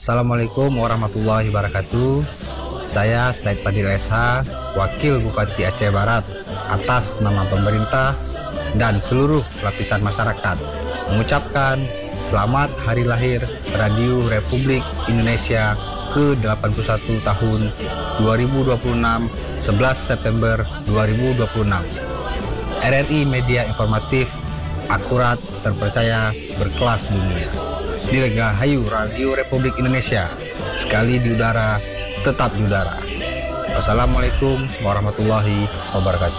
Assalamualaikum warahmatullahi wabarakatuh. Saya Said Fadil SH, Wakil Bupati Aceh Barat, atas nama pemerintah dan seluruh lapisan masyarakat mengucapkan selamat hari lahir Radio Republik Indonesia ke-81 tahun 2026, 11 September 2026. RRI Media Informatif, akurat, terpercaya, berkelas dunia. Dirgahayu Radio Republik Indonesia, sekali di udara, tetap di udara. Wassalamualaikum warahmatullahi wabarakatuh.